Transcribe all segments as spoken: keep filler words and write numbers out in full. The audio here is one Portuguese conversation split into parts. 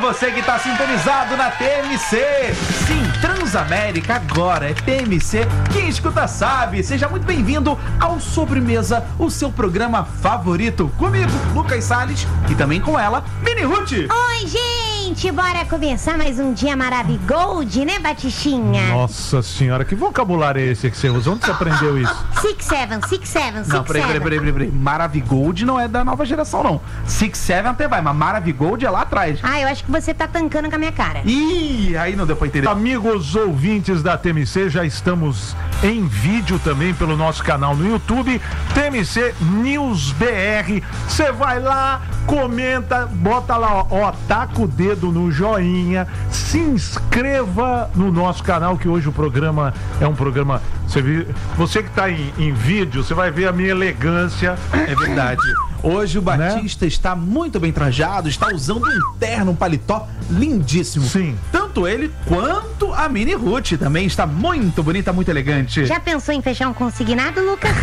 você que está sintonizado na T M C. Sim, Transamérica agora é T M C. Quem escuta sabe. Seja muito bem-vindo ao Sobremesa, o seu programa favorito. Comigo, Lucas Salles, e também com ela, Mini Ruth. Oi, gente, bora começar mais um dia maravigold, né, Batichinha? Nossa senhora, que vocabulário é esse que você usa? Onde você aprendeu isso? Six Seven, Six Seven, Six Não, peraí, peraí, peraí, peraí, peraí. Maravigold não é da nova geração, não. Six Seven até vai, mas Maravigold é lá atrás. Ah, eu acho que você tá tancando com a minha cara. Ih, aí não deu pra entender. Amigos ouvintes da T M C, já estamos em vídeo também pelo nosso canal no YouTube, T M C News B R. Você vai lá, comenta, bota lá, ó, ó, taca o dedo no joinha, se inscreva no nosso canal, que hoje o programa é um programa... Você, viu, você que tá em, em vídeo, você vai ver a minha elegância. É verdade. Hoje o Batista, né, está muito bem trajado, está usando um terno, um paletó lindíssimo. Sim. Tanto ele quanto a Mini Ruth também está muito bonita, muito elegante. Já pensou em fechar um consignado, Lucas?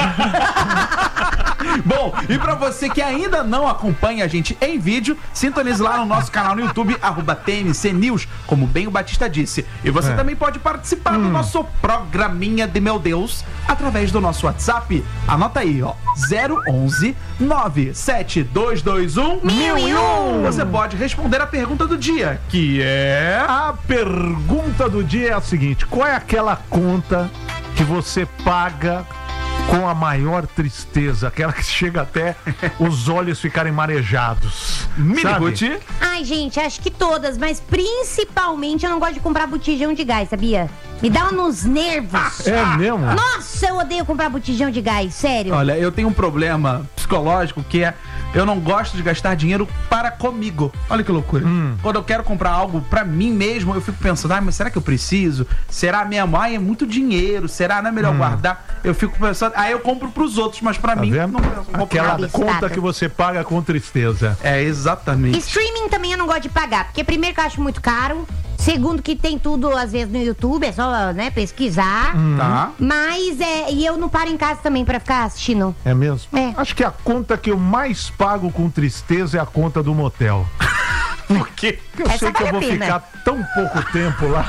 Bom, e pra você que ainda não acompanha a gente em vídeo, sintonize lá no nosso canal no YouTube, arroba T M C News, como bem o Batista disse. E você é. também pode participar hum. do nosso programinha de meu Deus, através do nosso WhatsApp. Anota aí, ó, zero onze nove sete dois dois um mil e um. Você pode responder a pergunta do dia, que é... A pergunta do dia é a seguinte: qual é aquela conta que você paga com a maior tristeza, aquela que chega até os olhos ficarem marejados? Mini Ruth? Ai, gente, acho que todas, mas principalmente eu não gosto de comprar botijão de gás, sabia? Me dá nos nervos. É mesmo? Nossa, eu odeio comprar botijão de gás, sério. Olha, eu tenho um problema psicológico que é... eu não gosto de gastar dinheiro para comigo. Olha que loucura. Hum. Quando eu quero comprar algo pra mim mesmo, eu fico pensando, ah, mas será que eu preciso? Será mesmo? Ai, é muito dinheiro. Será? Não é melhor hum. guardar? Eu fico pensando, aí eu compro pros outros, mas pra tá mim vendo? não penso. Não Aquela nada. Conta que você paga com tristeza. É, exatamente. Streaming também eu não gosto de pagar, porque primeiro que eu acho muito caro. Segundo que tem tudo, às vezes, no YouTube, é só, né, pesquisar. Hum. Tá. Mas, é, e eu não paro em casa também pra ficar assistindo. É mesmo? É. Acho que a conta que eu mais pago com tristeza é a conta do motel. Por quê? Eu Essa sei que eu vou pena. ficar tão pouco tempo lá.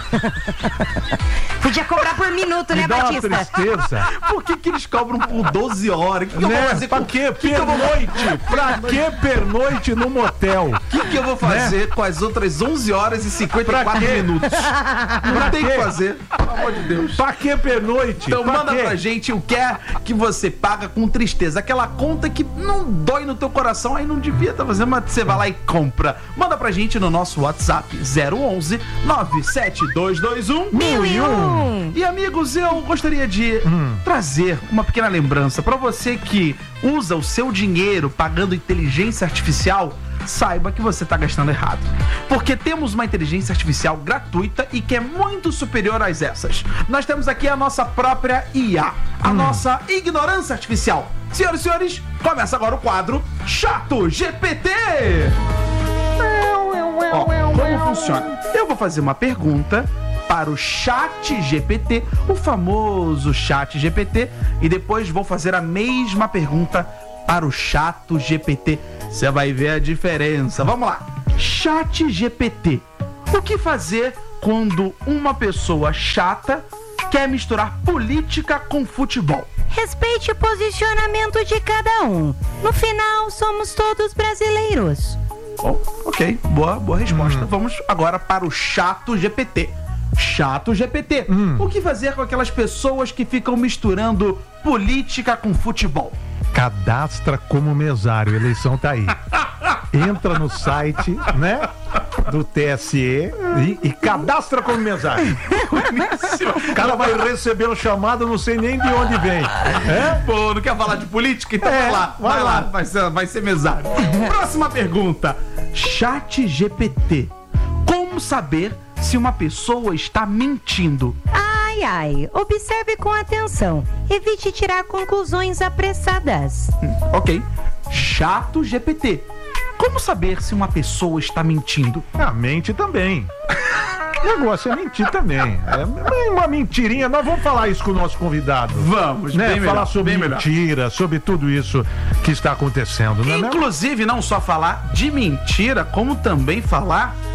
Podia cobrar por minuto, Me né, dá Batista? uma tristeza. Por que que eles cobram por doze horas? O que, que né? eu vou fazer pra com... que pernoite? Pra que pernoite no motel? O que que eu vou fazer né? com as outras onze horas e cinquenta e quatro minutos? Não pra tem o que fazer. Pelo amor de Deus. Pra que pernoite? Então pra manda quê? pra gente o que é que você paga com tristeza. Aquela conta que não dói no teu coração, aí não devia estar fazendo, mas você vai lá e compra. Manda pra gente no nosso WhatsApp zero onze nove sete dois dois um mil e um. E amigos, eu gostaria de hum. trazer uma pequena lembrança pra você que usa o seu dinheiro pagando inteligência artificial. Saiba que você está gastando errado, porque temos uma inteligência artificial gratuita e que é muito superior às essas. Nós temos aqui a nossa própria I A, a hum. nossa ignorância artificial. Senhoras e senhores, começa agora o quadro Chato G P T. Ó, como funciona? Eu vou fazer uma pergunta para o Chat G P T, o famoso Chat G P T, e depois vou fazer a mesma pergunta para o Chato G P T. Você vai ver a diferença. Vamos lá. Chat G P T. O que fazer quando uma pessoa chata quer misturar política com futebol? Respeite o posicionamento de cada um. No final, somos todos brasileiros. Bom, ok, boa, boa resposta. Hum. Vamos agora para o Chato G P T. Chato G P T. Hum. O que fazer com aquelas pessoas que ficam misturando política com futebol? Cadastra como mesário, a eleição tá aí. Entra no site, né, do T S E e, e cadastra como mesário. O cara vai receber um chamado, não sei nem de onde vem. É? Pô, não quer falar de política? Então é, vai lá, vai, vai lá, lá. Vai, ser, vai ser mesário. Próxima pergunta. Chat G P T. Como saber se uma pessoa está mentindo? Ai, ai, observe com atenção. Evite tirar conclusões apressadas. Hum, ok. Chato G P T. Como saber se uma pessoa está mentindo? A mente também. O negócio é mentir também. É uma mentirinha. Nós vamos falar isso com o nosso convidado. Vamos, né? bem Falar melhor, sobre bem mentira, melhor. Sobre tudo isso que está acontecendo. Não é Inclusive, mesmo? Não só falar de mentira, como também falar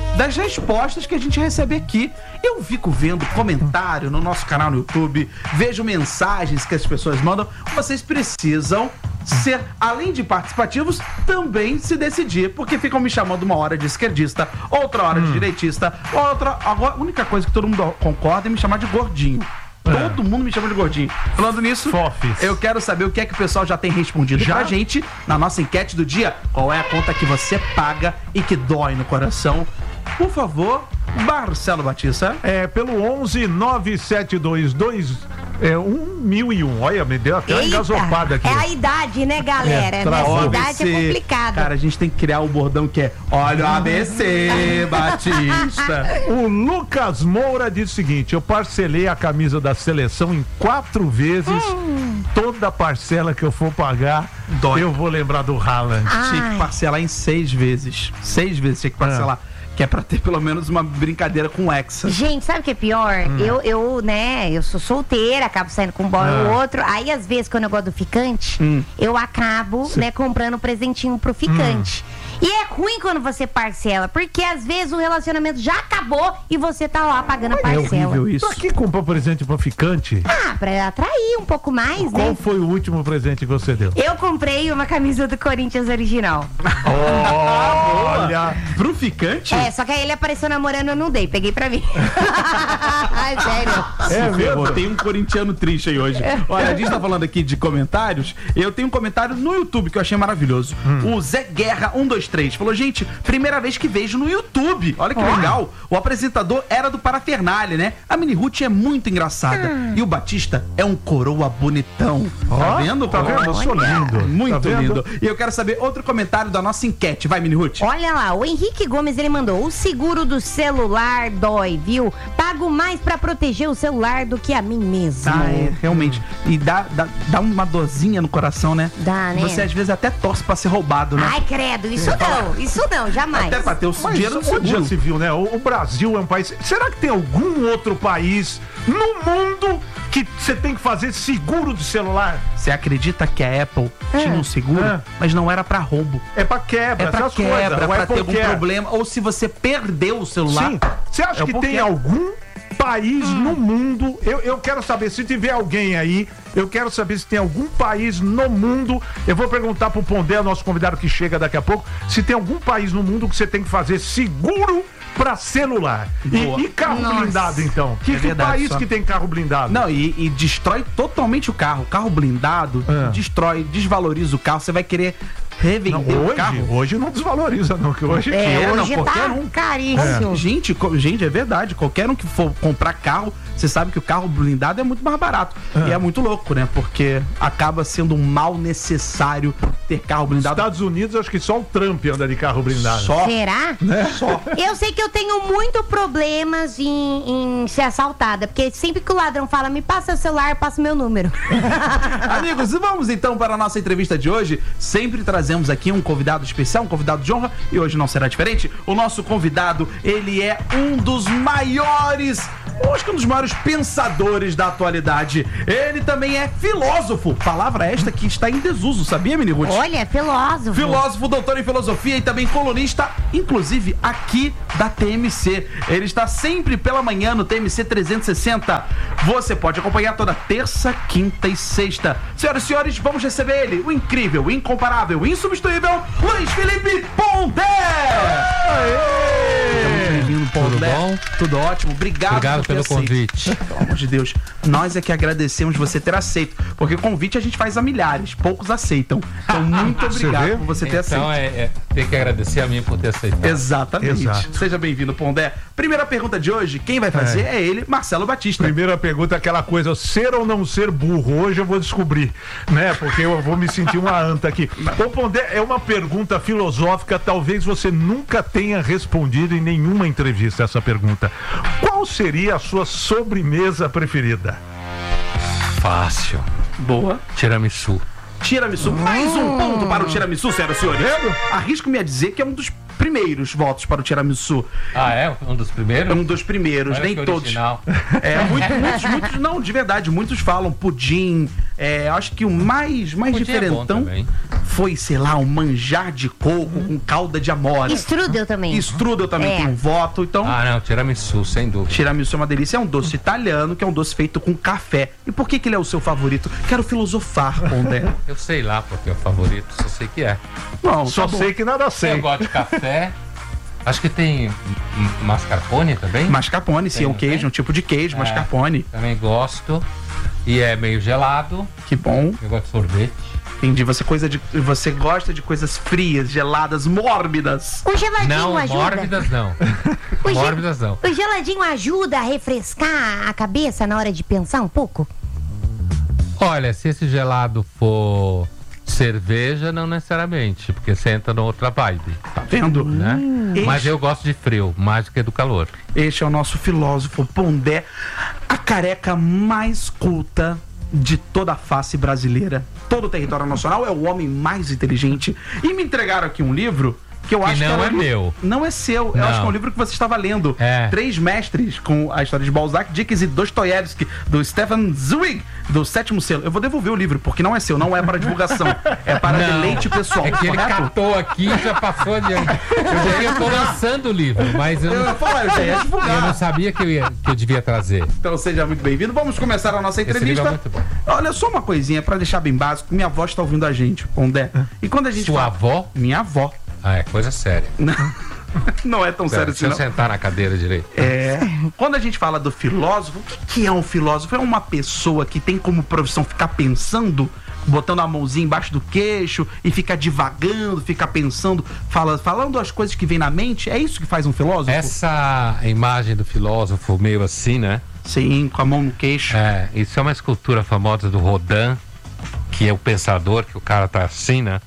das respostas que a gente recebe aqui. Eu fico vendo comentário no nosso canal no YouTube, vejo mensagens que as pessoas mandam. Vocês precisam ser, além de participativos, também se decidir, porque ficam me chamando uma hora de esquerdista, outra hora de direitista, outra... Agora, a única coisa que todo mundo concorda é me chamar de gordinho. Todo mundo me chama de gordinho. Falando nisso, Fofes. eu quero saber o que é que o pessoal já tem respondido já? pra gente na nossa enquete do dia. Qual é a conta que você paga e que dói no coração? Por favor, Marcelo Batista. É, pelo onze nove sete dois dois é, um mil e um. Olha, me deu até uma engasopada aqui. É a idade, né, galera? É, Nessa ó, idade é complicado. Cara, a gente tem que criar o bordão que é: olha o A B C, Batista. O Lucas Moura diz o seguinte: eu parcelei a camisa da seleção em quatro vezes. Hum. Toda parcela que eu for pagar, dói. Eu vou lembrar do Haaland. Ai. Tinha que parcelar em seis vezes. Seis vezes tinha que parcelar. É. Que é pra ter pelo menos uma brincadeira com o Hexa. Gente, sabe o que é pior? Hum. Eu, eu, né, eu sou solteira, acabo saindo com um boy ou Ah. outro. Aí, às vezes, quando eu gosto do ficante, Hum. eu acabo, Cê... né, comprando um presentinho pro ficante. Hum. E é ruim quando você parcela, porque às vezes o relacionamento já acabou e você tá lá pagando a É parcela. horrível isso. Pra que comprar presente pro ficante? Ah, pra atrair um pouco mais, Qual né? foi o último presente que você deu? Eu comprei uma camisa do Corinthians original. Olha! Pro ficante? É, só que aí ele apareceu namorando, eu não dei, peguei pra mim. Sério. É mesmo? Tem um corintiano triste aí hoje. Olha, a gente tá falando aqui de comentários. Eu tenho um comentário no YouTube que eu achei maravilhoso. Hum. O Zé Guerra um dois três falou: gente, primeira vez que vejo no YouTube. Olha que legal. O apresentador era do Parafernália, né? A Mini Ruth é muito engraçada. Hum. E o Batista é um coroa bonitão. Tá Ó, vendo? Tá vendo? Eu sou lindo. Muito Tá vendo? lindo. E eu quero saber outro comentário da nossa enquete. Vai, Mini Ruth. Olha lá, o Henrique Gomes, ele mandou: o seguro do celular dói, viu? Pago mais pra proteger o celular do que a mim mesmo. Ah, é, realmente. E dá, dá, dá uma dorzinha no coração, né? Dá, né? Você às vezes até torce pra ser roubado, né? Ai, credo, isso não, isso não, jamais. Até pra ter o Mas dinheiro no onde já seguro. se viu, né? O, o Brasil é um país... Será que tem algum outro país no mundo que você tem que fazer seguro de celular? Você acredita que a Apple tinha um seguro, É. mas não era pra roubo? É pra quebra, É pra essas quebra, coisas. O pra Apple ter algum quer. problema. Ou se você perdeu o celular. Sim. Você acha é que porque- tem algum país no mundo? Eu, eu quero saber, se tiver alguém aí, eu quero saber se tem algum país no mundo. Eu vou perguntar pro Pondé, nosso convidado que chega daqui a pouco, se tem algum país no mundo que você tem que fazer seguro pra celular. Boa. E, e carro Nossa. blindado, então? Que, É que verdade, país só. que tem carro blindado? Não, e, e destrói totalmente o carro. O carro blindado É. destrói, desvaloriza o carro. Você vai querer revender Não, o hoje, carro. hoje não desvaloriza, não, que hoje É, É, não, hoje qualquer tá um. caríssimo. Gente, co- gente, é verdade. Qualquer um que for comprar carro, você sabe que o carro blindado é muito mais barato. É. E é muito louco, né? Porque acaba sendo um mal necessário ter carro blindado. Estados Unidos, acho que só o Trump anda de carro blindado. Só. Será? Só. Eu sei que eu tenho muito problemas em, em ser assaltada, porque sempre que o ladrão fala, me passa o celular, passa o meu número. Amigos, e vamos então para a nossa entrevista de hoje. Sempre trazemos aqui um convidado especial, um convidado de honra, e hoje não será diferente. O nosso convidado, ele é um dos maiores, acho que um dos maiores pensadores da atualidade. Ele também é filósofo, palavra esta que está em desuso, sabia, Mini Ruth? Olha, filósofo. Filósofo, doutor em filosofia e também colunista, inclusive aqui da T M C. Ele está sempre pela manhã no T M C trezentos e sessenta. Você pode acompanhar toda terça, quinta e sexta. Senhoras e senhores, vamos receber ele, o incrível, o incomparável, o insubstituível, Luiz Felipe Pondé! Bem-vindo, Tudo Pondé. bom? Tudo ótimo, obrigado, Obrigado por ter pelo aceito. convite. Pelo amor de Deus, nós é que agradecemos você ter aceito, porque convite a gente faz a milhares, poucos aceitam. Então, muito Você obrigado vê? por você ter aceito. Então é, é, tem que agradecer a mim por ter aceitado. Exatamente. Exato. Seja bem-vindo, Pondé. Primeira pergunta de hoje, quem vai fazer é, ele, Marcelo Batista. Primeira pergunta é aquela coisa, ser ou não ser burro? Hoje eu vou descobrir, né? Porque eu vou me sentir uma anta aqui. Ô, Pondé, é uma pergunta filosófica, talvez você nunca tenha respondido em nenhuma entrevista essa pergunta. Qual seria a sua sobremesa preferida? Fácil. Boa. Tiramisu. Tiramisu. Mais um ponto para o tiramisu, senhoras e senhores. Vendo? Arrisco-me a dizer que é um dos primeiros votos para o tiramisu. Ah, é? Um dos É primeiros? um dos primeiros, Olha nem que todos. original. É, muito- muitos, muitos, não, de verdade, muitos falam pudim. É, acho que o mais, mais Pudim é bom diferentão também. foi, sei lá, um manjar de coco com calda de amora. Strudel também. Strudel também É. tem um voto, então... Ah, não, tiramisu, sem dúvida. Tiramisu é uma delícia, é um doce italiano, que é um doce feito com café. E por que que ele é o seu favorito? Quero filosofar, Pondé. Eu sei lá porque é o favorito, só sei que é. Não, Só tá bom. sei que nada Eu sei. gosto de café. Acho que tem m- mascarpone também. Mascarpone, sim, Tem, é um não queijo, tem? um tipo de queijo, É. mascarpone. Também gosto. E é meio gelado. Que bom. Eu gosto de sorvete. Entendi, você, coisa de, você gosta de coisas frias, geladas, mórbidas. O geladinho Não, ajuda. mórbidas não. O, ge- Mórbidas não. o geladinho ajuda a refrescar a cabeça na hora de pensar um pouco? Olha, se esse gelado for cerveja, não necessariamente, porque você entra numa outra vibe, Tá vendo? né? Este- Mas eu gosto de frio, mais do que do calor. Este é o nosso filósofo Pondé, a careca mais culta de toda a face brasileira. Todo o território nacional, é o homem mais inteligente. E me entregaram aqui um livro que eu Que acho não que é era- meu. Não é seu. Eu Não. acho que é um livro que você estava lendo. É. Três mestres com a história de Balzac, Dickens e Dostoiévski, do Stefan Zweig, do Sétimo Selo. Eu vou devolver o livro, porque não é seu, não é para divulgação. É para Não. deleite pessoal. É que ele correto? catou aqui e já passou adiante. Eu, eu tô lançando o livro, mas eu Eu ia não, falar, eu já ia eu divulgar. não sabia que eu, ia, que eu devia trazer. Então seja muito bem-vindo. Vamos começar a nossa Esse livro entrevista. é muito bom. Olha, só uma coisinha pra deixar bem básico. Minha avó está ouvindo a gente, Pondé. E quando a gente Sua fala... avó? Minha avó. Ah, é coisa séria. Não é tão sério assim, Deixa eu não. sentar na cadeira direito. É. Quando a gente fala do filósofo, o que, que é um filósofo? É uma pessoa que tem como profissão ficar pensando, botando a mãozinha embaixo do queixo e ficar divagando, ficar pensando, fala, falando as coisas que vem na mente? É isso que faz um filósofo? Essa imagem do filósofo meio assim, né? Sim, com a mão no queixo. É, isso é uma escultura famosa do Rodin, que é o pensador, que o cara tá assim, né?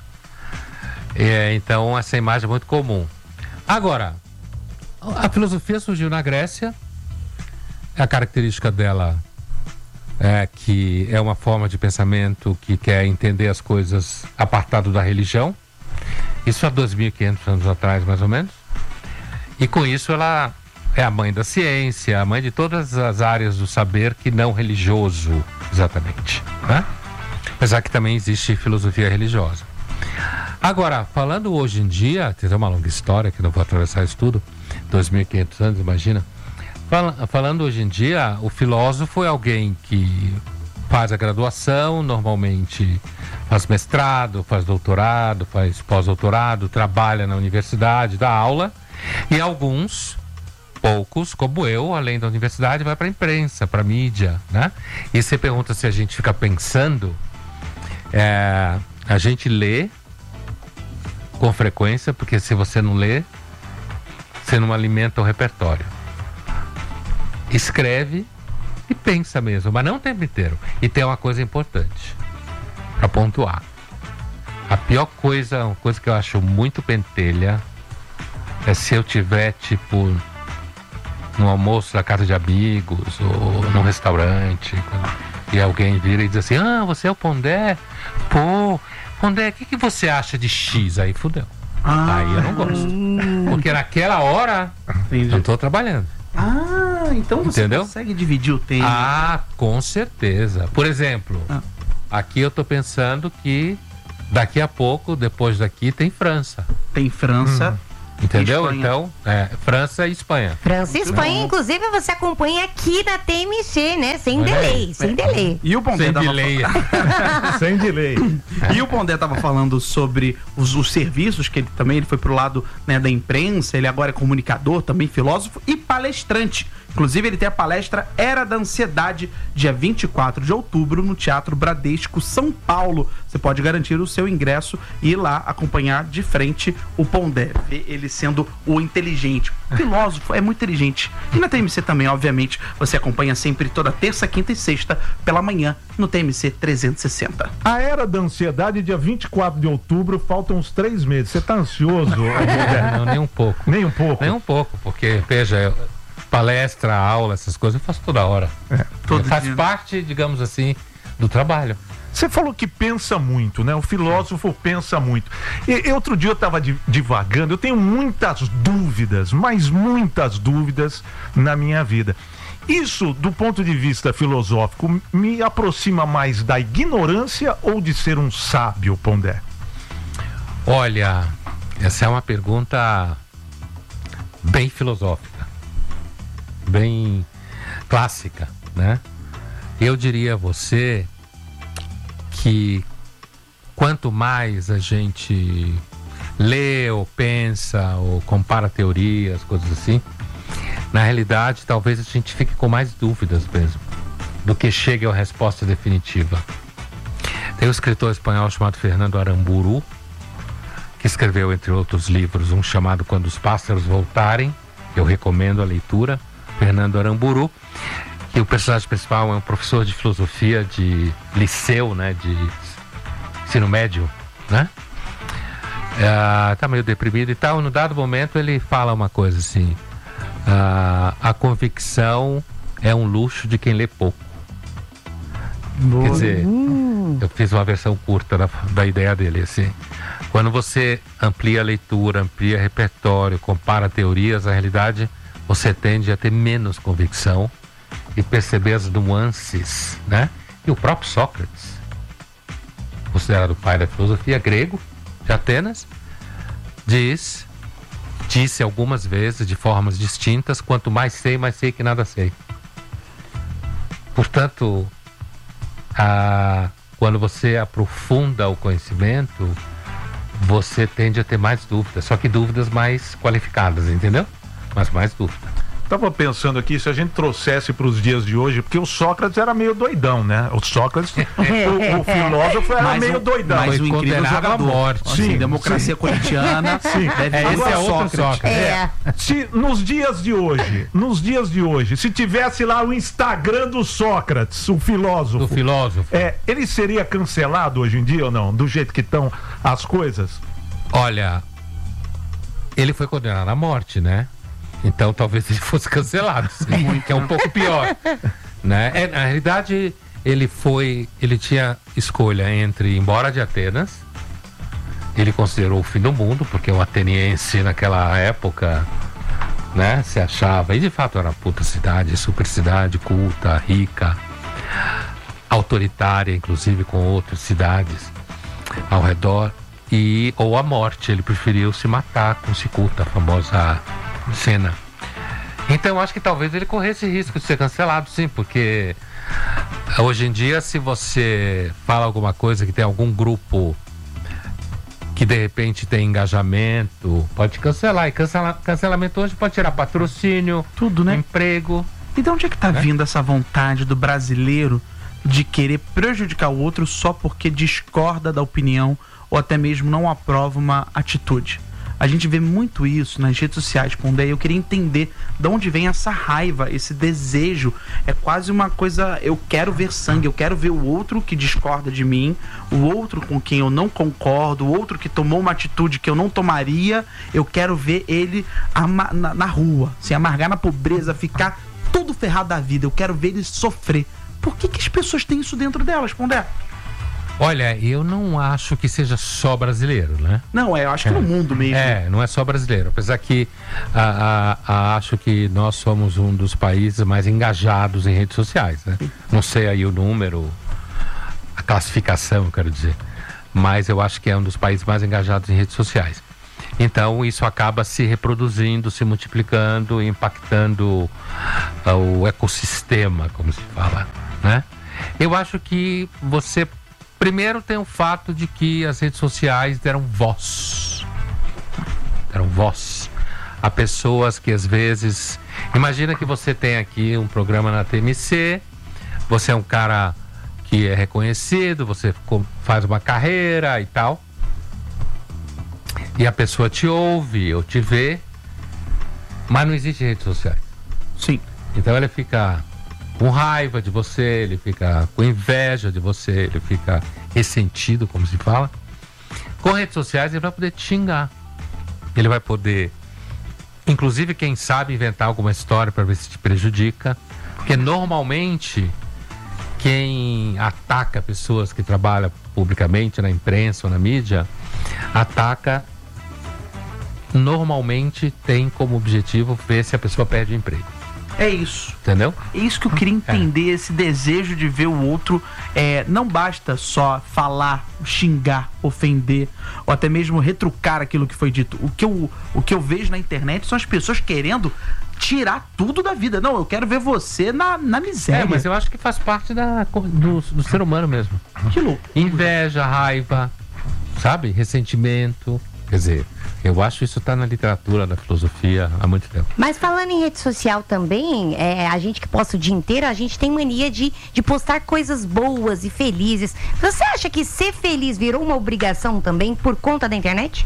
É, então essa imagem é muito comum. Agora, a filosofia surgiu na Grécia. A característica dela é que é uma forma de pensamento que quer entender as coisas apartado da religião. Isso há dois mil e quinhentos anos atrás, mais ou menos. E com isso ela é a mãe da ciência, a mãe de todas as áreas do saber que não religioso, exatamente, né? Apesar que também existe filosofia religiosa. Agora, falando hoje em dia, tem uma longa história que não vou atravessar isso tudo, dois mil e quinhentos anos, imagina. Fala, falando hoje em dia, o filósofo é alguém que faz a graduação, normalmente faz mestrado, faz doutorado, faz pós-doutorado, trabalha na universidade, dá aula, e alguns, poucos, como eu, além da universidade, vai para a imprensa, para a mídia, né? E você pergunta se a gente fica pensando, é, a gente lê com frequência, porque se você não lê, você não alimenta o repertório. Escreve e pensa mesmo, mas não o tempo inteiro. E tem uma coisa importante para pontuar. A pior coisa, uma coisa que eu acho muito pentelha, é se eu tiver, tipo, no almoço da casa de amigos ou num restaurante, e alguém vira e diz assim: ah, você é o Pondé? Pô, Pondé, o que, que você acha de X? Aí fudeu. Ah. Aí eu não gosto. Porque naquela hora Entendi. eu tô trabalhando. Ah, então você Entendeu? consegue dividir o tempo. Ah, com certeza. Por exemplo, Ah. aqui eu tô pensando que daqui a pouco, depois daqui, tem França. Tem França. Entendeu? Espanha. Então, é, França e Espanha. França e Espanha, bom. inclusive, você acompanha aqui na T M C, né? Sem Olha aí. delay, sem delay. E o Pondé Sem tava delay. Sem delay. E o Pondé estava falando sobre os, os serviços, que ele também ele foi pro lado, né, da imprensa, ele agora é comunicador, também filósofo e palestrante. Inclusive, ele tem a palestra Era da Ansiedade, dia vinte e quatro de outubro, no Teatro Bradesco, São Paulo. Você pode garantir o seu ingresso e ir lá acompanhar de frente o Pondé, ver ele sendo o inteligente. O filósofo é muito inteligente. E na T M C também, obviamente, você acompanha sempre toda terça, quinta e sexta, pela manhã, no T M C trezentos e sessenta. A Era da Ansiedade, dia vinte e quatro de outubro, faltam uns três meses. Você tá ansioso, Pondé? Não, nem um pouco. Nem um pouco. Nem um pouco, porque, veja, eu- palestra, aula, essas coisas eu faço toda hora. Todo Faz dia. parte, digamos assim, do trabalho. Você falou que pensa muito, né? O filósofo pensa muito. E, e outro dia eu estava divagando, eu tenho muitas dúvidas, mas muitas dúvidas na minha vida. Isso, do ponto de vista filosófico, me aproxima mais da ignorância ou de ser um sábio, Pondé? Olha, essa é uma pergunta bem filosófica, bem clássica, né? Eu diria a você que quanto mais a gente lê ou pensa ou compara teorias, coisas assim, na realidade talvez a gente fique com mais dúvidas mesmo do que chegue a uma resposta definitiva. Tem um escritor espanhol chamado Fernando Aramburu, que escreveu, entre outros livros, um chamado Quando os Pássaros Voltarem. Eu recomendo a leitura. Fernando Aramburu, que o personagem principal é um professor de filosofia de liceu, né, de ensino médio, né? É, tá meio deprimido e tal. No dado momento ele fala uma coisa assim: a, a convicção é um luxo de quem lê pouco. Boa. Quer dizer, eu fiz uma versão curta da, da ideia dele, assim. Quando você amplia a leitura, amplia repertório, compara teorias, na realidade você tende a ter menos convicção e perceber as nuances, né? E o próprio Sócrates, considerado o pai da filosofia, grego, de Atenas, diz, disse algumas vezes, de formas distintas: quanto mais sei, mais sei que nada sei. Portanto, a, quando você aprofunda o conhecimento, você tende a ter mais dúvidas, só que dúvidas mais qualificadas, entendeu? Mas mais dúvidas. Estava pensando aqui, se a gente trouxesse para os dias de hoje, porque o Sócrates era meio doidão, né? O Sócrates, o, o filósofo era mas meio o, doidão. Mas o incrível jogador. Morte. Assim, sim, democracia sim. corintiana. Sim. Deve É, esse é outro Sócrates. Sócrates. É. Se nos dias de hoje, nos dias de hoje, se tivesse lá o Instagram do Sócrates, o filósofo, Do filósofo. é, ele seria cancelado hoje em dia ou não? Do jeito que estão as coisas? Olha, ele foi condenado à morte, né? Então talvez ele fosse cancelado, sim, que é um pouco pior, né? É, na realidade, ele foi, ele tinha escolha entre ir embora de Atenas. Ele considerou o fim do mundo, porque o ateniense naquela época, né, se achava, e de fato era uma puta cidade, super cidade, culta, rica, autoritária, inclusive com outras cidades ao redor, e, ou a morte. Ele preferiu se matar com cicuta, a famosa cena. Então eu acho que talvez ele corresse risco de ser cancelado, sim, porque hoje em dia, se você fala alguma coisa que tem algum grupo que de repente tem engajamento, pode cancelar. E cancela, cancelamento hoje pode tirar patrocínio, tudo, né? Emprego. E de onde é que tá né? vindo essa vontade do brasileiro de querer prejudicar o outro só porque discorda da opinião ou até mesmo não aprova uma atitude? A gente vê muito isso nas redes sociais, Pondé. Eu queria entender de onde vem essa raiva, esse desejo. É quase uma coisa, eu quero ver sangue, eu quero ver o outro que discorda de mim, o outro com quem eu não concordo, o outro que tomou uma atitude que eu não tomaria. Eu quero ver ele ama- na, na rua, se amargar na pobreza, ficar todo ferrado da vida. Eu quero ver ele sofrer. Por que que as pessoas têm isso dentro delas, Pondé? Olha, eu não acho que seja só brasileiro, né? Não, é, eu acho que É. no mundo mesmo. É, não é só brasileiro. Apesar que a, a, a, acho que nós somos um dos países mais engajados em redes sociais, né? Não sei aí o número, a classificação, eu quero dizer. Mas eu acho que é um dos países mais engajados em redes sociais. Então isso acaba se reproduzindo, se multiplicando, impactando uh, o ecossistema, como se fala, né? Eu acho que você... Primeiro tem o fato de que as redes sociais deram voz. Deram voz a pessoas que às vezes... Imagina que você tem aqui um programa na T M C, você é um cara que é reconhecido, você faz uma carreira e tal, e a pessoa te ouve ou te vê, mas não existe redes sociais. Sim. Então ela fica... com raiva de você, ele fica com inveja de você, ele fica ressentido, como se fala. Com redes sociais ele vai poder te xingar, ele vai poder, inclusive, quem sabe, inventar alguma história para ver se te prejudica, porque normalmente quem ataca pessoas que trabalham publicamente na imprensa ou na mídia, ataca, normalmente tem como objetivo ver se a pessoa perde o emprego. É isso. Entendeu? É isso que eu queria entender, é. esse desejo de ver o outro. É, não basta só falar, xingar, ofender, ou até mesmo retrucar aquilo que foi dito. O que eu, o que eu vejo na internet são as pessoas querendo tirar tudo da vida. Não, eu quero ver você na, na miséria. É, mas eu acho que faz parte da, do, do ser humano mesmo. Que louco. Inveja, raiva, sabe? Ressentimento. Quer dizer, eu acho que isso está na literatura, na filosofia há muito tempo. Mas falando em rede social também, é, a gente que posta o dia inteiro, a gente tem mania de, de postar coisas boas e felizes. Você acha que ser feliz virou uma obrigação também por conta da internet?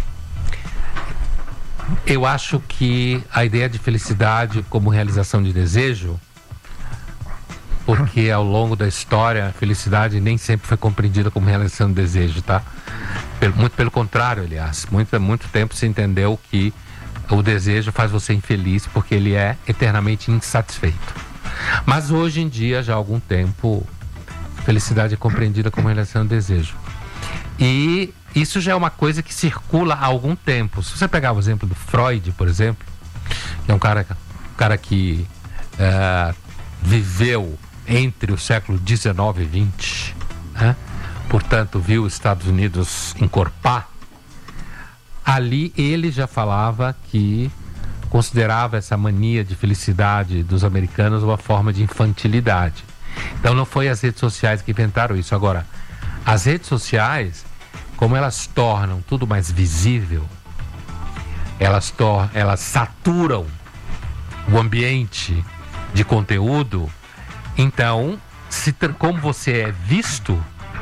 Eu acho que a ideia de felicidade como realização de desejo, porque ao longo da história a felicidade nem sempre foi compreendida como realização de desejo, tá? Muito pelo contrário, aliás. Muito, muito tempo se entendeu que o desejo faz você infeliz porque ele é eternamente insatisfeito. Mas hoje em dia, já há algum tempo, felicidade é compreendida como realização de desejo. E isso já é uma coisa que circula há algum tempo. Se você pegar o exemplo do Freud, por exemplo, que é um cara, um cara que uh, viveu entre o século dezenove e vinte, né? Portanto, viu os Estados Unidos encorpar. Ali ele já falava que considerava essa mania de felicidade dos americanos uma forma de infantilidade. Então não foi as redes sociais que inventaram isso. Agora, as redes sociais, como elas tornam tudo mais visível, elas, tor- elas saturam o ambiente de conteúdo. Então, se tra- como você é visto,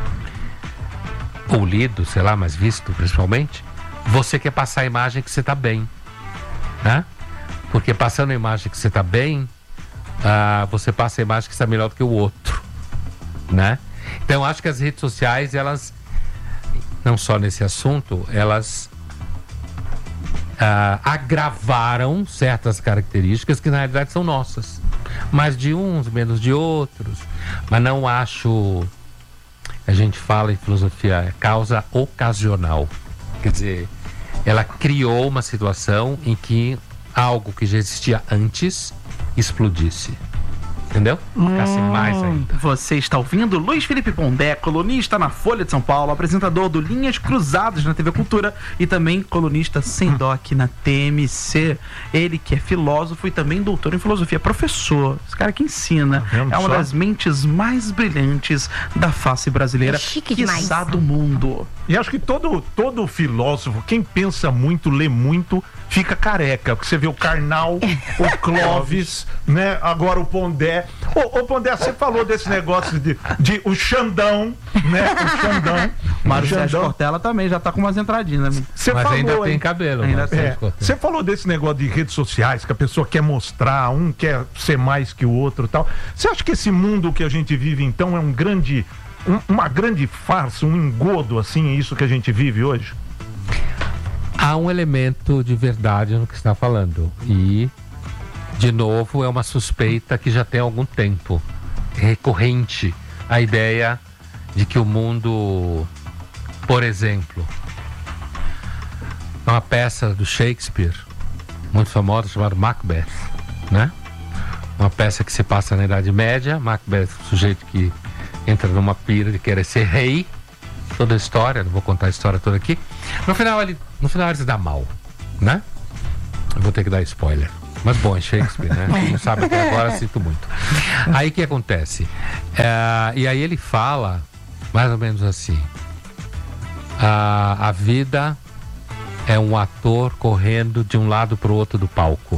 ou lido, sei lá, mas visto principalmente, você quer passar a imagem que você está bem, né? Porque passando a imagem que você está bem, ah, você passa a imagem que está melhor do que o outro, né? Então, acho que as redes sociais, elas, não só nesse assunto, elas ah, agravaram certas características que na realidade são nossas, mais de uns, menos de outros, mas não acho... A gente fala em filosofia, é causa ocasional. Quer dizer, ela criou uma situação em que algo que já existia antes explodisse. Entendeu? Ficasse hum, mais ainda. Você está ouvindo Luiz Felipe Pondé, colunista na Folha de São Paulo, apresentador do Linhas Cruzadas na T V Cultura e também colunista sem dó aqui na T M C. Ele que é filósofo e também doutor em filosofia, professor, esse cara que ensina. Tá é uma só? das mentes mais brilhantes da face brasileira, é chique quiçá do mundo. E acho que todo, todo filósofo, quem pensa muito, lê muito, fica careca. Porque você vê o Karnal, o Clóvis, né? Agora o Pondé. Ô, ô Pondé, você falou desse negócio de, de o Xandão, né? O Xandão. Mário Sérgio Cortella também já tá com umas entradinhas, né? Você Mas falou, ainda hein? tem cabelo. Ainda tem. É, você falou desse negócio de redes sociais, que a pessoa quer mostrar, um quer ser mais que o outro e tal. Você acha que esse mundo que a gente vive, então, é um grande... Um, uma grande farsa, um engodo, assim, é isso que a gente vive hoje? Há um elemento de verdade no que está falando. E, de novo, é uma suspeita que já tem algum tempo. É recorrente a ideia de que o mundo, por exemplo, uma peça do Shakespeare, muito famosa, chamada Macbeth, né? Uma peça que se passa na Idade Média. Macbeth, sujeito que entra numa pira de querer ser rei, toda a história, não vou contar a história toda aqui. No final ele, no final ele se dá mal, né? Eu vou ter que dar spoiler. Mas bom, é Shakespeare, né? Quem não sabe até agora, sinto muito. Aí o que acontece? É, e aí ele fala, mais ou menos assim, a, a vida é um ator correndo de um lado para o outro do palco.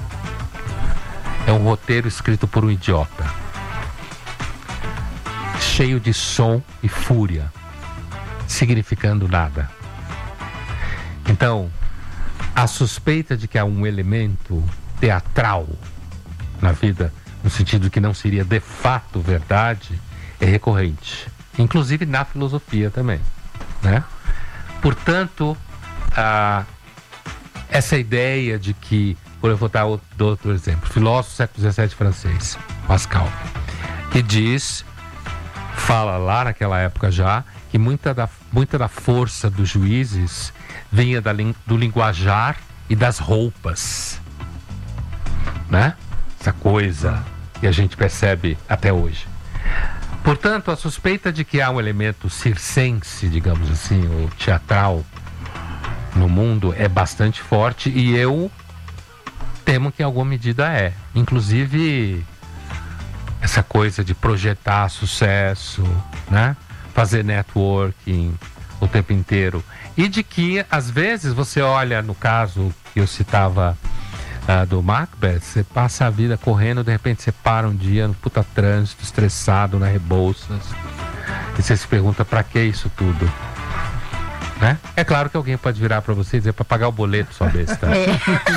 É um roteiro escrito por um idiota, cheio de som e fúria, significando nada. Então, a suspeita de que há um elemento teatral na vida, no sentido de que não seria de fato verdade, é recorrente, inclusive na filosofia também, né? Portanto, a, essa ideia de que, por eu vou dar outro, outro exemplo, filósofo do século dezessete francês, Pascal, que diz, fala lá naquela época já, que muita da, muita da força dos juízes vinha da, do linguajar e das roupas, né? essa coisa que a gente percebe até hoje. Portanto, a suspeita de que há um elemento circense, digamos assim, ou teatral no mundo é bastante forte, e eu temo que em alguma medida é. Inclusive, essa coisa de projetar sucesso, né? Fazer networking o tempo inteiro. E de que, às vezes, você olha, no caso que eu citava uh, do Macbeth, você passa a vida correndo, de repente você para um dia no puta trânsito, estressado, na Rebouças, e você se pergunta, pra que isso tudo? Né? É claro que alguém pode virar pra você e dizer, pra pagar o boleto, sua besta. É.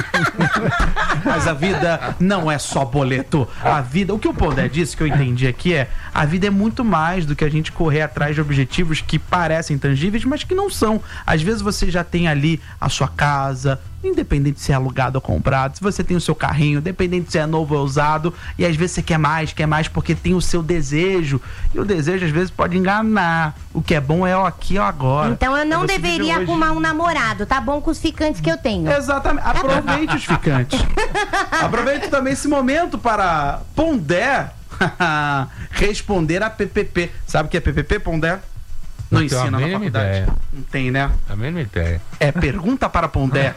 Mas a vida não é só boleto. A vida, o que o Pondé disse, que eu entendi aqui, é a vida é muito mais do que a gente correr atrás de objetivos que parecem tangíveis, mas que não são. Às vezes você já tem ali a sua casa, independente se é alugado ou comprado, se você tem o seu carrinho, independente se é novo ou usado, e às vezes você quer mais, quer mais porque tem o seu desejo, e o desejo às vezes pode enganar. O que é bom é o aqui ou agora. Então eu não Você deveria vive hoje- arrumar um namorado, tá bom com os ficantes que eu tenho. Exatamente. Aproveite os ficantes. Aproveite também esse momento para Pondé responder a P P P. Sabe o que é P P P, Pondé? Não, Não tenho a ensina na mínima faculdade. ideia. Não tem, né? A mesma ideia. É pergunta para Pondé.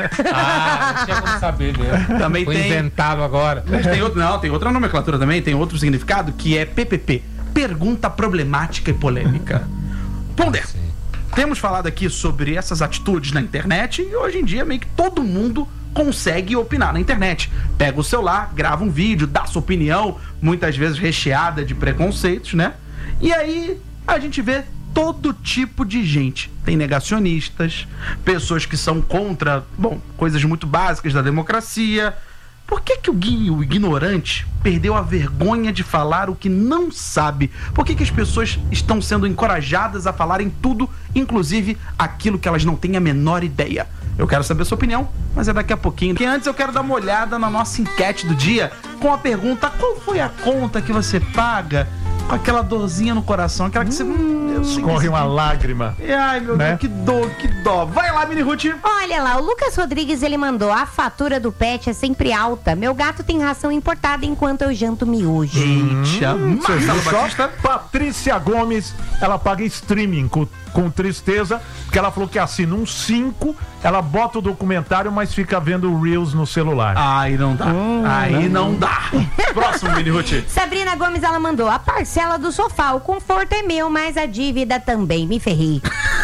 Ah, não tinha como saber mesmo. Também Foi tem. inventado agora. Mas tem outro, não, tem outra nomenclatura também, tem outro significado que é P P P. Pergunta problemática e polêmica. Pondé. Sim. Temos falado aqui sobre essas atitudes na internet e hoje em dia meio que todo mundo consegue opinar na internet. Pega o celular, grava um vídeo, dá sua opinião, muitas vezes recheada de preconceitos, né? E aí a gente vê todo tipo de gente. Tem negacionistas, pessoas que são contra, bom, coisas muito básicas da democracia. Por que que o, gui, o ignorante perdeu a vergonha de falar o que não sabe? Por que que as pessoas estão sendo encorajadas a falarem tudo, inclusive aquilo que elas não têm a menor ideia? Eu quero saber a sua opinião, mas é daqui a pouquinho. Porque antes eu quero dar uma olhada na nossa enquete do dia com a pergunta: qual foi a conta que você paga com aquela dorzinha no coração? Aquela que você... Hum, eu sei que Corre esse uma aqui- lágrima. Ai, meu Né? Deus, que dor, que dó. Vai lá, Mini Ruth. Olha lá, o Lucas Rodrigues, ele mandou: a fatura do pet é sempre alta. Meu gato tem ração importada enquanto eu janto miojo. Eita, Você viu Marcelo só? Batista. Patrícia Gomes, ela paga streaming com, com tristeza, porque ela falou que assina um cinco, ela bota o documentário, mas fica vendo o Reels no celular. Aí não dá. Aí não dá. Próximo, Mini Ruth. Sabrina Gomes, ela mandou: a parcela do sofá, o conforto é meu, mas a dívida também. Me ferrei.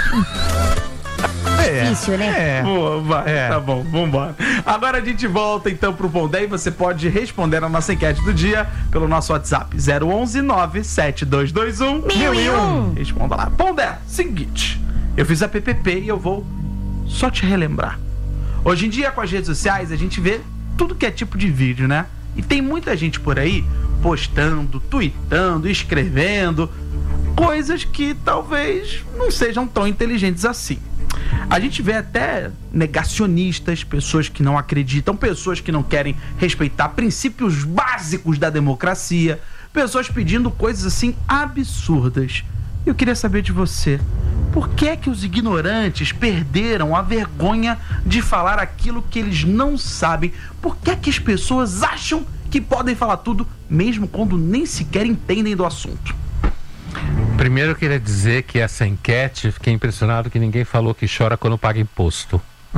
É, Difícil, né? É. Boa, vai. É. Tá bom, vambora. Agora a gente volta então pro Pondé e você pode responder a nossa enquete do dia pelo nosso WhatsApp zero onze nove sete dois dois um Mil e um. Responda lá. Pondé, seguinte, eu fiz a P P P e eu vou só te relembrar. Hoje em dia, com as redes sociais, a gente vê tudo que é tipo de vídeo, né? E tem muita gente por aí postando, tweetando, escrevendo coisas que talvez não sejam tão inteligentes assim. A gente vê até negacionistas, pessoas que não acreditam, pessoas que não querem respeitar princípios básicos da democracia, pessoas pedindo coisas assim absurdas. Eu queria saber de você, por que é que os ignorantes perderam a vergonha de falar aquilo que eles não sabem? Por que é que as pessoas acham que podem falar tudo, mesmo quando nem sequer entendem do assunto? Primeiro eu queria dizer que essa enquete, fiquei impressionado que ninguém falou que chora quando paga imposto.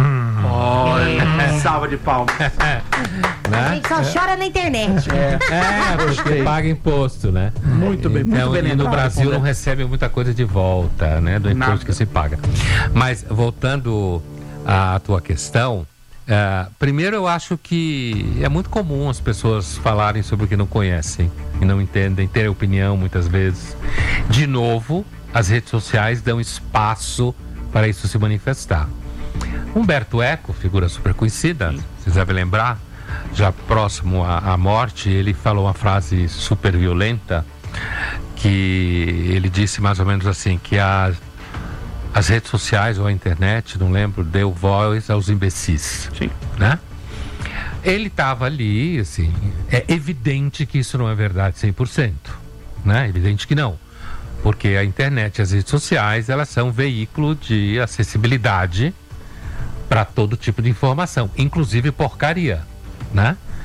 Olha, salva de palmas. A Né? gente só chora na internet. É, porque paga imposto, né? Muito bem, muito Então, bem e no lembrado, Brasil Pondé. não recebe muita coisa de volta, né? Do imposto Nada. que se paga. Mas, voltando à tua questão, ah, primeiro eu acho que é muito comum as pessoas falarem sobre o que não conhecem e não entendem, terem opinião muitas vezes. De novo, as redes sociais dão espaço para isso se manifestar. Humberto Eco, figura super conhecida, vocês devem lembrar, já próximo à, à morte, ele falou uma frase super violenta, que ele disse mais ou menos assim, que a, as redes sociais ou a internet, não lembro, deu voz aos imbecis. Sim. Né? Ele estava ali, assim, é evidente que isso não é verdade cem por cento, né? Evidente que não. Porque a internet e as redes sociais, elas são veículo de acessibilidade para todo tipo de informação, inclusive porcaria, né?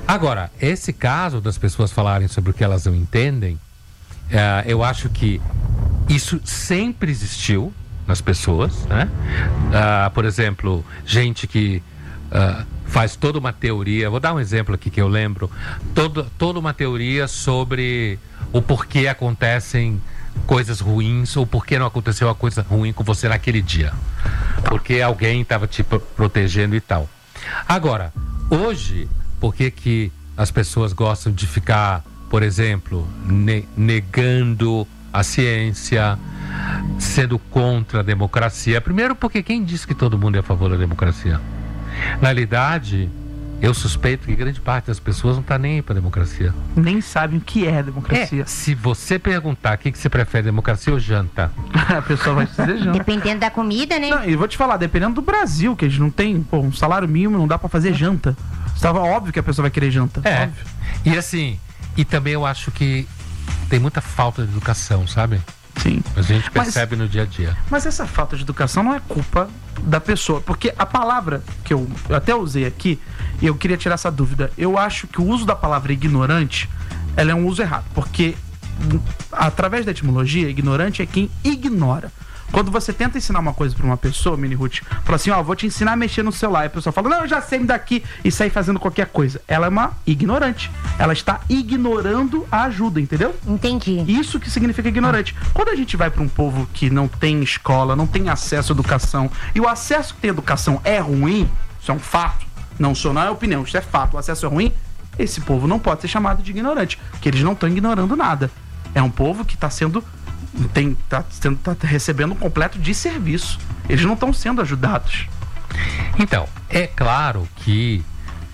Agora, esse caso das pessoas falarem sobre o que elas não entendem, uh, eu acho que isso sempre existiu nas pessoas, né? Uh, por exemplo, gente que uh, faz toda uma teoria, vou dar um exemplo aqui que eu lembro, todo, toda uma teoria sobre o porquê acontecem coisas ruins ou por que não aconteceu uma coisa ruim com você naquele dia. Porque alguém estava te protegendo e tal. Agora, hoje, por que que as pessoas gostam de ficar, por exemplo, ne- negando a ciência, sendo contra a democracia? Primeiro, porque quem disse que todo mundo é a favor da democracia? Na realidade, eu suspeito que grande parte das pessoas não está nem aí para a democracia. Nem sabem o que é democracia. É, se você perguntar o que, que você prefere, democracia ou janta? A pessoa vai dizer janta. Dependendo da comida, né? Não, e vou te falar, dependendo do Brasil, que a gente não tem, pô, um salário mínimo, não dá pra fazer janta. Estava óbvio que a pessoa vai querer janta. É. Óbvio. E assim, e também eu acho que tem muita falta de educação, sabe? Sim. A gente Mas- percebe no dia a dia. Mas essa falta de educação não é culpa da pessoa, porque a palavra que eu, eu até usei aqui, e eu queria tirar essa dúvida, eu acho que o uso da palavra ignorante, ela é um uso errado, porque hum, através da etimologia, ignorante é quem ignora. Quando você tenta ensinar uma coisa pra uma pessoa, Mini Ruth, fala assim, ó, vou te ensinar a mexer no celular, e a pessoa fala, não, eu já sei, me daqui, e sai fazendo qualquer coisa. Ela é uma ignorante. Ela está ignorando a ajuda, entendeu? Entendi. Isso que significa ignorante. Quando a gente vai para um povo que não tem escola, não tem acesso à educação, e o acesso que tem à educação é ruim, isso é um fato, não só não é opinião, isso é fato, o acesso é ruim, esse povo não pode ser chamado de ignorante, porque eles não estão ignorando nada. É um povo que está sendo, tem, tá, sendo, tá recebendo um completo desserviço. Eles não estão sendo ajudados. Então, é claro que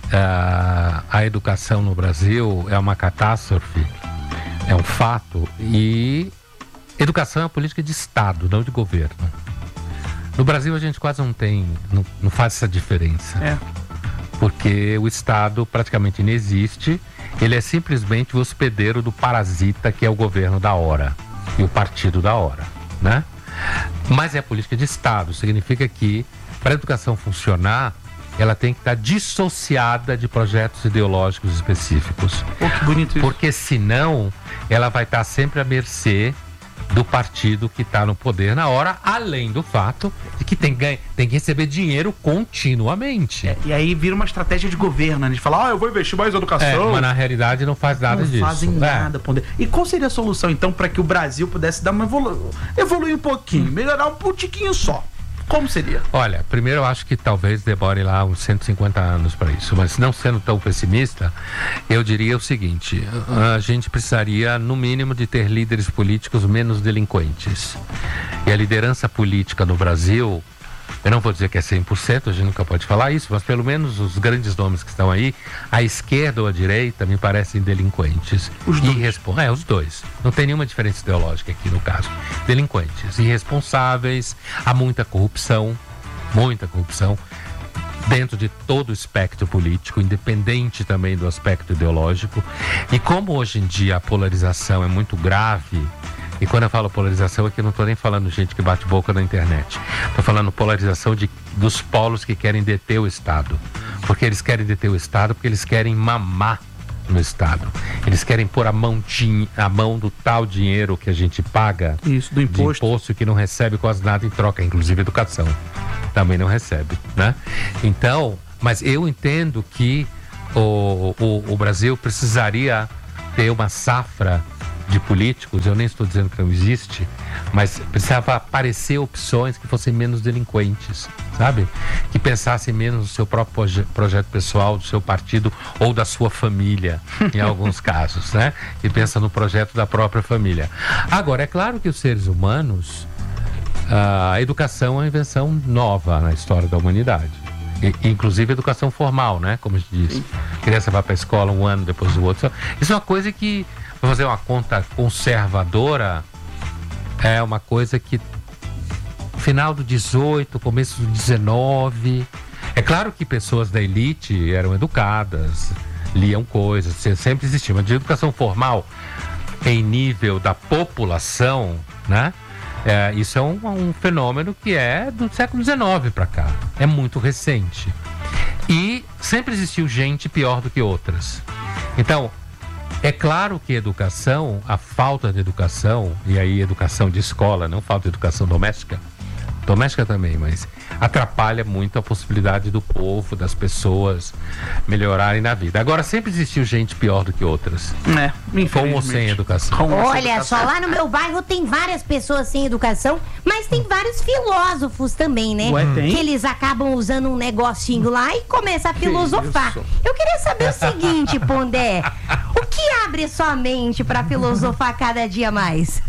ah, a educação no Brasil é uma catástrofe, é um fato, e educação é uma política de Estado, não de governo. No Brasil a gente quase não tem, não, não faz essa diferença, É. porque o Estado praticamente não existe, ele é simplesmente o hospedeiro do parasita que é o governo da hora e o partido da hora, né? Mas é política de Estado, significa que para a educação funcionar, ela tem que estar dissociada de projetos ideológicos específicos. Pô, que bonito isso. Porque senão ela vai estar sempre à mercê do partido que está no poder na hora, além do fato de que tem, ganha, tem que receber dinheiro continuamente. É, e aí vira uma estratégia de governo, né? A gente fala, ah, eu vou investir mais em É, educação. mas na realidade não faz nada não disso. fazem É. nada, Ponder. E qual seria a solução, então, para que o Brasil pudesse dar uma evolu... evoluir um pouquinho, melhorar um pouquinho só? Como seria? Olha, primeiro eu acho que talvez demore lá uns cento e cinquenta anos para isso, mas não sendo tão pessimista, eu diria o seguinte: a gente precisaria, no mínimo, de ter líderes políticos menos delinquentes. E a liderança política no Brasil, eu não vou dizer que é cem por cento, a gente nunca pode falar isso, mas pelo menos os grandes nomes que estão aí, a esquerda ou a direita, me parecem delinquentes. Os dois. Irrespo- É, os dois. Não tem nenhuma diferença ideológica aqui no caso. Delinquentes, irresponsáveis, há muita corrupção, muita corrupção, dentro de todo o espectro político, independente também do aspecto ideológico. E como hoje em dia a polarização é muito grave, e quando eu falo polarização aqui, eu não estou nem falando gente que bate boca na internet. Estou falando polarização de, dos polos que querem deter o Estado. Porque eles querem deter o Estado porque eles querem mamar no Estado. Eles querem pôr a mão, din- a mão do tal dinheiro que a gente paga Isso, do de imposto. imposto que não recebe quase nada em troca, inclusive educação. Também não recebe, né? Então, mas eu entendo que o, o, o Brasil precisaria ter uma safra de políticos, eu nem estou dizendo que não existe, mas precisava aparecer opções que fossem menos delinquentes, sabe? Que pensassem menos no seu próprio proje- projeto pessoal, do seu partido ou da sua família, em alguns casos, né? E pensa no projeto da própria família. Agora, é claro que os seres humanos, a educação é uma invenção nova na história da humanidade. E, inclusive educação formal, né? Como a gente diz. A criança vai para a escola um ano, depois do outro. Isso é uma coisa que, vou fazer uma conta conservadora, é uma coisa que final do dezoito, começo do dezenove. É claro que pessoas da elite eram educadas, liam coisas, sempre existia. Mas de educação formal em nível da população, né? É, isso é um, um fenômeno que é do século dezenove para cá. É muito recente. E sempre existiu gente pior do que outras. Então, é claro que educação, a falta de educação, e aí educação de escola, não falta de educação doméstica, doméstica também, mas atrapalha muito a possibilidade do povo, das pessoas melhorarem na vida. Agora, sempre existiu gente pior do que outras. É, com ou sem educação. Com ou sem Olha educação. só, lá no meu bairro tem várias pessoas sem educação, mas tem vários filósofos também, né? Ué, tem? Que eles acabam usando um negocinho lá e começam a filosofar. isso? Eu queria saber o seguinte, Pondé. O que abre sua mente pra filosofar cada dia mais?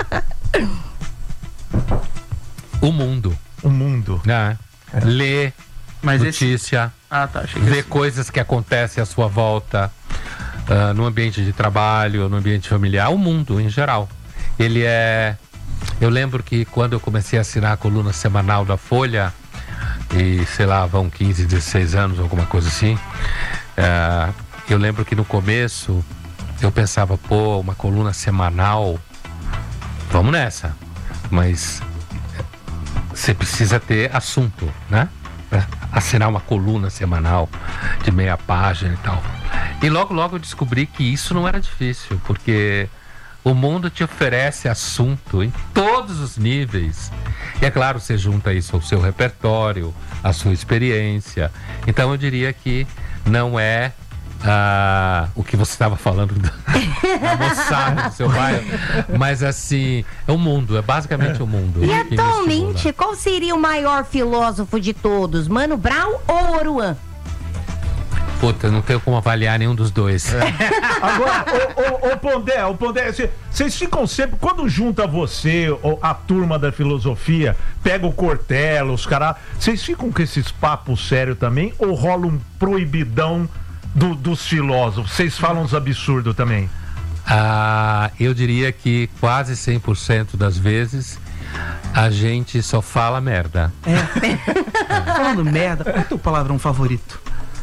O mundo, O mundo. né? Ler Mas esse... notícia, Ah, tá. Achei que ver esse... coisas que acontecem à sua volta, ah, no ambiente de trabalho, no ambiente familiar, o mundo em geral. Ele é... Eu lembro que quando eu comecei a assinar a coluna semanal da Folha, e sei lá, vão quinze, dezesseis anos, alguma coisa assim, ah, eu lembro que no começo eu pensava, pô, uma coluna semanal, vamos nessa. Mas você precisa ter assunto, né? Pra assinar uma coluna semanal de meia página e tal. E logo, logo eu descobri que isso não era difícil, porque o mundo te oferece assunto em todos os níveis. E é claro, você junta isso ao seu repertório, à sua experiência. Então eu diria que não é ah, o que você estava falando da moçada do seu bairro, mas assim, é o mundo, é basicamente o mundo. E que me atualmente, estimula. qual seria o maior filósofo de todos? Mano Brown ou Oruan? Puta, não tenho como avaliar nenhum dos dois. Agora, ô, ô, ô Pondé, ô Pondé, vocês ficam sempre, quando junta você, ô, a turma da filosofia, pega o Cortella, os caras, vocês ficam com esses papos sérios também, ou rola um proibidão do, dos filósofos? Vocês falam uns absurdos também? Ah, eu diria que quase cem por cento das vezes a gente só fala merda. Falando merda, qual é o teu palavrão favorito?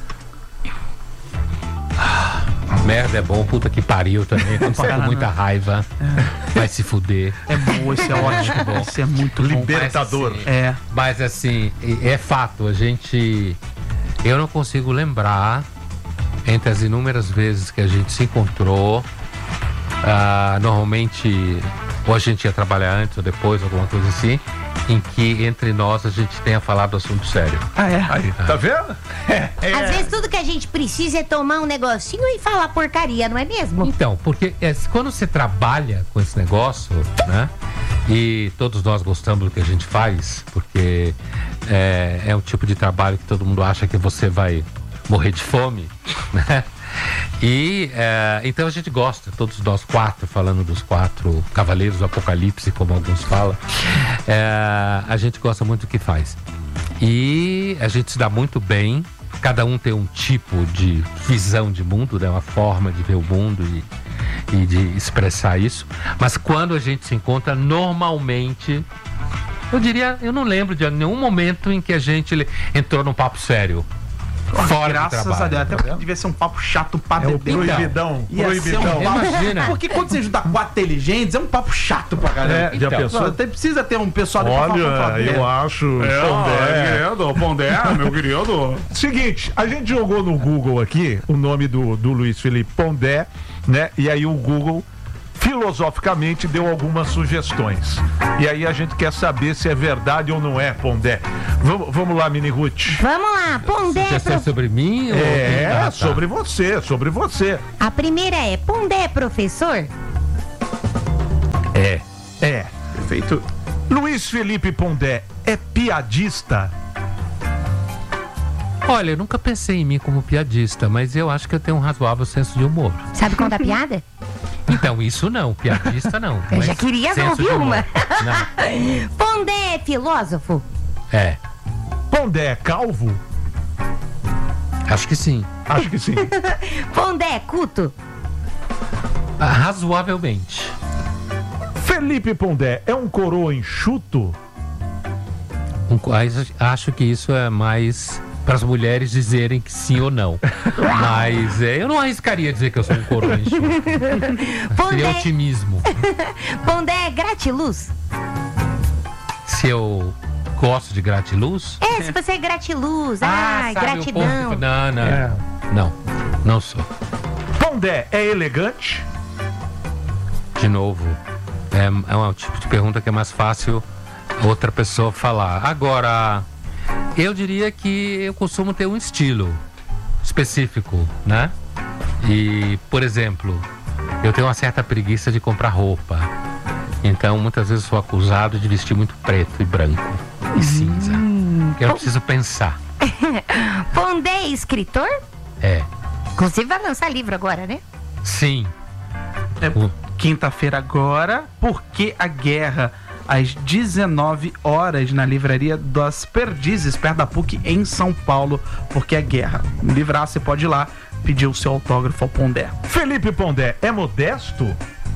Merda é bom, puta que pariu também. Quando você tá com muita raiva, vai se fuder. É bom, esse é ótimo. Esse é muito bom. Libertador. Mas, assim, É. Mas assim, é fato, a gente. Eu não consigo lembrar, entre as inúmeras vezes que a gente se encontrou, ah, normalmente, ou a gente ia trabalhar antes ou depois, alguma coisa assim, em que entre nós a gente tenha falado assunto sério. Ah, é? Aí, tá vendo? É, é. Às vezes tudo que a gente precisa é tomar um negocinho e falar porcaria, não é mesmo? Então, porque é, quando você trabalha com esse negócio, né? E todos nós gostamos do que a gente faz, porque é, é um tipo de trabalho que todo mundo acha que você vai morrer de fome, né? E é, então a gente gosta, todos nós quatro, falando dos quatro cavaleiros do apocalipse, como alguns falam, é, a gente gosta muito do que faz. E a gente se dá muito bem, cada um tem um tipo de visão de mundo, né? Uma forma de ver o mundo e, e de expressar isso. Mas quando a gente se encontra, normalmente, eu diria, eu não lembro de nenhum momento em que a gente entrou num papo sério. Fora do Graças trabalho, a Deus. Até tá porque vendo? devia ser um papo chato pra É o beber. proibidão, Ia ser um proibidão. papo... Imagina. Porque quando você junta quatro inteligentes, é um papo chato pra caramba. É, já Então, pensou? Até precisa ter um pessoal ali pra falar, pra falar Olha, eu dele. acho, É, Pondé. querido, Pondé, meu querido. Seguinte, a gente jogou no Google aqui o nome do, do Luiz Felipe Pondé, né? E aí o Google filosoficamente deu algumas sugestões. E aí a gente quer saber se é verdade ou não é, Pondé. Vamos, vamos lá, Mini Ruth. Vamos lá, Pondé. Sugestão prof- sobre mim? ou- É, Ah, tá. sobre você, sobre você. A primeira é, Pondé é professor? É. É. Perfeito. Luiz Felipe Pondé é piadista? Olha, eu nunca pensei em mim como piadista, mas eu acho que eu tenho um razoável senso de humor. Sabe contar piada? Então, isso não, piadista não. Eu mas já queria senso ouvir de humor. uma. Não. Pondé é filósofo? É, Pondé é calvo? acho que sim. Acho que sim. Pondé é culto? Ah, razoavelmente. Felipe Pondé é um coroa enxuto? Um co- aí, acho que isso é mais para as mulheres dizerem que sim ou não. Mas é, eu não arriscaria dizer que eu sou um coroa enxuto. Seria Pondé, otimismo. Pondé é gratiluz? Se eu gosto de gratiluz? É, se você é gratiluz, Ah, ai, sabe o gratidão. povo que- Não, não. É. Não, não sou. Pondé é elegante? De novo, é, é um tipo de pergunta que é mais fácil outra pessoa falar. Agora, eu diria que eu costumo ter um estilo específico, né? E, por exemplo, eu tenho uma certa preguiça de comprar roupa. Então, muitas vezes sou acusado de vestir muito preto e branco e cinza. Que eu não preciso pensar. Pondé é escritor? É, Inclusive vai lançar livro agora, né? sim. É O- quinta-feira agora, Porque a Guerra, às dezenove horas, na livraria das Perdizes, perto da P U C, em São Paulo, Porque a Guerra. Um livraço, você pode ir lá pedir o seu autógrafo ao Pondé. Felipe Pondé é modesto?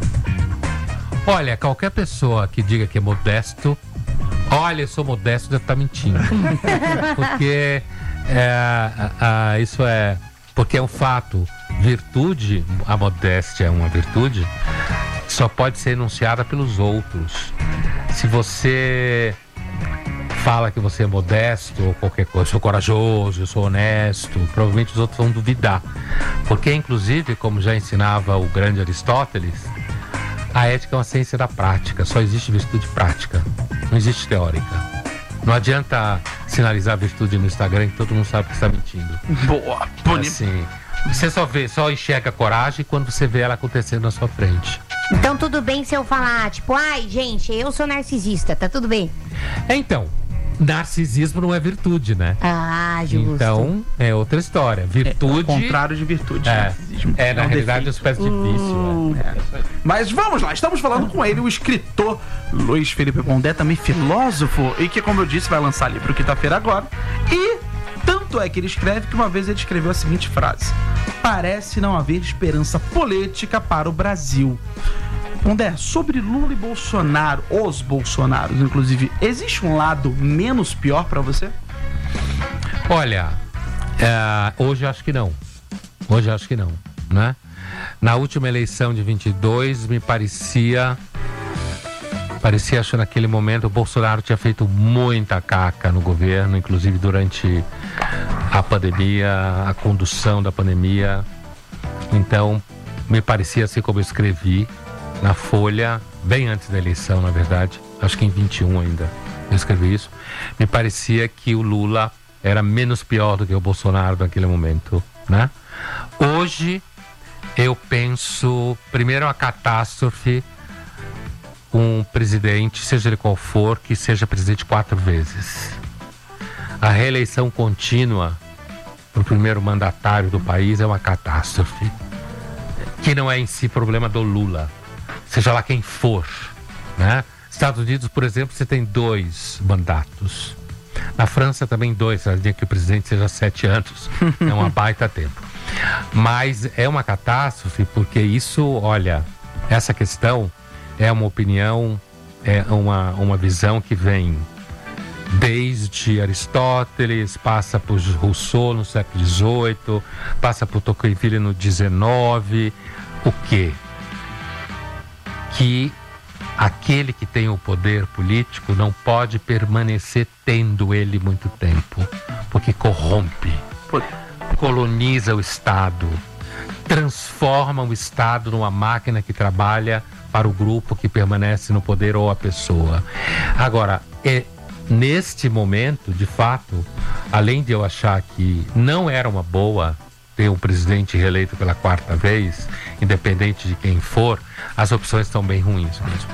Olha, qualquer pessoa que diga que é modesto, olha, eu sou modesto, deve estar mentindo. Porque é, a- a- isso é. Porque é um fato. Virtude, a modéstia é uma virtude, só pode ser enunciada pelos outros. Se você fala que você é modesto ou qualquer coisa, eu sou corajoso, eu sou honesto, provavelmente os outros vão duvidar. Porque, inclusive, como já ensinava o grande Aristóteles, a ética é uma ciência da prática, só existe virtude prática, não existe teórica. Não adianta sinalizar virtude no Instagram que todo mundo sabe que está mentindo. Boa, bonito. Assim, você só vê, só enxerga a coragem quando você vê ela acontecendo na sua frente. Então tudo bem se eu falar, tipo, ai, gente, eu sou narcisista, tá tudo bem? Então, narcisismo não é virtude, né? Ah, justo. Então, é outra história. É, Virtude. o contrário de virtude. É, narcisismo. é, na um realidade, é defeito. super difícil. né? Mas vamos lá, estamos falando com ele, o escritor Luiz Felipe Pondé, também filósofo, e que, como eu disse, vai lançar livro quinta-feira agora. E tanto é que ele escreve que uma vez ele escreveu a seguinte frase: parece não haver esperança política para o Brasil. Pondé, sobre Lula e Bolsonaro, os Bolsonaros, inclusive, existe um lado menos pior para você? Olha, é, hoje eu acho que não. Hoje eu acho que não, né? Na última eleição de vinte e dois, me parecia... Parecia, acho, naquele momento, o Bolsonaro tinha feito muita caca no governo, inclusive durante a pandemia, a condução da pandemia. Então, me parecia, assim como eu escrevi na Folha, bem antes da eleição, na verdade, acho que em vinte e um ainda eu escrevi isso, me parecia que o Lula era menos pior do que o Bolsonaro naquele momento, né? Hoje, eu penso, primeiro, uma catástrofe, um presidente, seja ele qual for, que seja presidente quatro vezes. A reeleição contínua para o primeiro mandatário do país é uma catástrofe, que não é em si problema do Lula, seja lá quem for, né? Estados Unidos, por exemplo, você tem dois mandatos. Na França também dois, dia que o presidente seja sete anos. É uma baita tempo. Mas é uma catástrofe porque isso, olha, essa questão é uma opinião, é uma, uma visão que vem desde Aristóteles, passa por Rousseau no século dezoito, passa por Tocqueville no dezenove. O quê? Que aquele que tem o poder político não pode permanecer tendo ele muito tempo, porque corrompe, coloniza o Estado, transforma o Estado numa máquina que trabalha para o grupo que permanece no poder ou a pessoa. Agora, é, neste momento, de fato, além de eu achar que não era uma boa ter um presidente reeleito pela quarta vez, independente de quem for, as opções estão bem ruins mesmo.